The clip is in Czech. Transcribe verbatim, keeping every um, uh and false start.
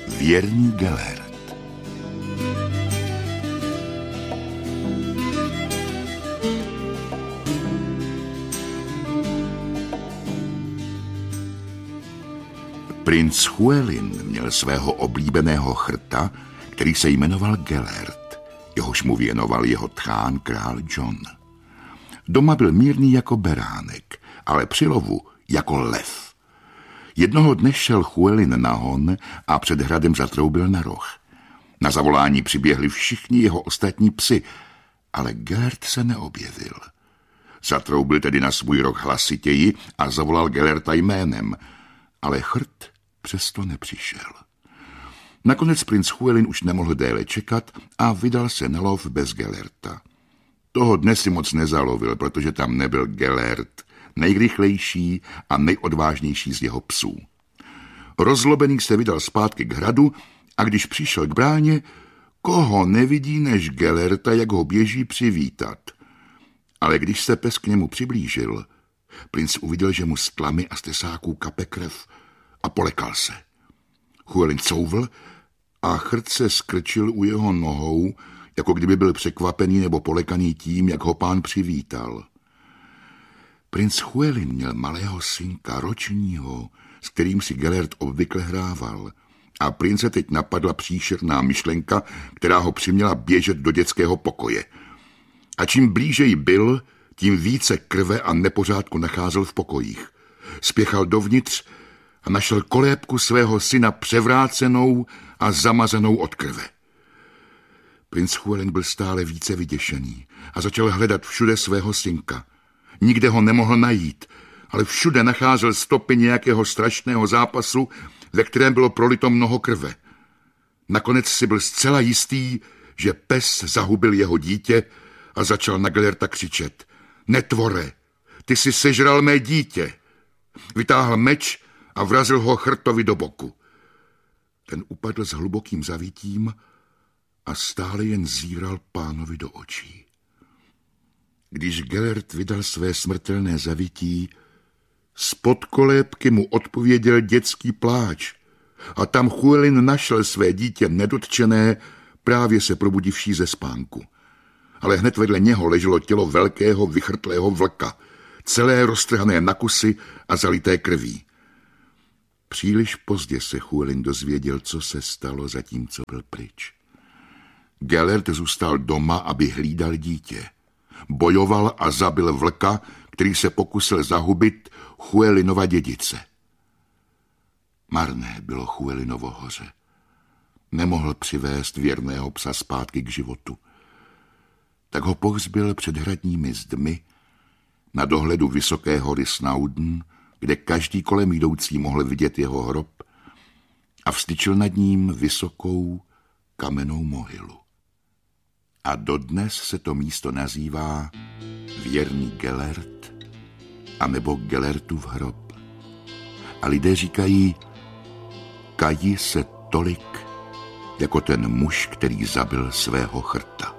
Věrný Gellert. Princ Llywelyn měl svého oblíbeného chrta, který se jmenoval Gellert, jehož mu věnoval jeho tchán král John. Doma byl mírný jako beránek, ale při lovu jako lev. Jednoho dne šel Llywelyn na hon a před hradem zatroubil na roh. Na zavolání přiběhli všichni jeho ostatní psi, ale Gellert se neobjevil. Zatroubil tedy na svůj roh hlasitěji a zavolal Gellerta jménem, ale chrt přesto nepřišel. Nakonec princ Llywelyn už nemohl déle čekat a vydal se na lov bez Gellerta. Toho dne si moc nezalovil, protože tam nebyl Gellert, nejrychlejší a nejodvážnější z jeho psů. Rozlobený se vydal zpátky k hradu a když přišel k bráně, koho nevidí než Gellerta, jak ho běží přivítat. Ale když se pes k němu přiblížil, princ uviděl, že mu z tlamy a z tesáků kape krev a polekal se. Llywelyn couvl a chrt se skrčil u jeho nohou, jako kdyby byl překvapený nebo polekaný tím, jak ho pán přivítal. Princ Llywelyn měl malého synka, ročního, s kterým si Gellert obvykle hrával. A prince teď napadla příšerná myšlenka, která ho přiměla běžet do dětského pokoje. A čím blíže byl, tím více krve a nepořádku nacházel v pokojích. Spěchal dovnitř a našel kolébku svého syna převrácenou a zamazanou od krve. Princ Llywelyn byl stále více vyděšený a začal hledat všude svého synka. Nikde ho nemohl najít, ale všude nacházel stopy nějakého strašného zápasu, ve kterém bylo prolito mnoho krve. Nakonec si byl zcela jistý, že pes zahubil jeho dítě a začal na Gellerta křičet. Netvore, ty jsi sežral mé dítě. Vytáhl meč a vrazil ho chrtovi do boku. Ten upadl s hlubokým zavítím a stále jen zíral pánovi do očí. Když Gellert vydal své smrtelné zavití, spod kolébky mu odpověděl dětský pláč a tam Llywelyn našel své dítě nedotčené, právě se probudivší ze spánku. Ale hned vedle něho leželo tělo velkého vychrtlého vlka, celé roztrhané na kusy a zalité krví. Příliš pozdě se Llywelyn dozvěděl, co se stalo, zatímco byl pryč. Gellert zůstal doma, aby hlídal dítě. Bojoval a zabil vlka, který se pokusil zahubit Llywelynova dědice. Marné bylo Llywelynovo hoře. Nemohl přivést věrného psa zpátky k životu. Tak ho pohřbil před hradními zdmi na dohledu vysoké hory Snowdon, kde každý kolem jdoucí mohl vidět jeho hrob, a vztyčil nad ním vysokou kamennou mohylu. A dodnes se to místo nazývá Věrný Gellert anebo Gellertův hrob. A lidé říkají, kají se tolik jako ten muž, který zabil svého chrta.